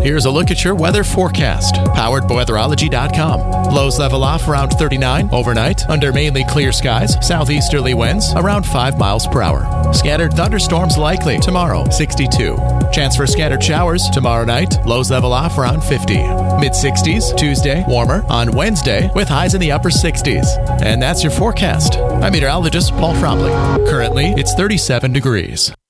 Here's a look at your weather forecast, powered by weatherology.com. Lows level off around 39 overnight, under mainly clear skies, southeasterly winds around 5 miles per hour. Scattered thunderstorms likely tomorrow, 62. Chance for scattered showers tomorrow night, lows level off around 50. Mid-60s Tuesday, warmer on Wednesday with highs in the upper 60s. And that's your forecast. I'm meteorologist Paul Frobley. Currently, it's 37 degrees.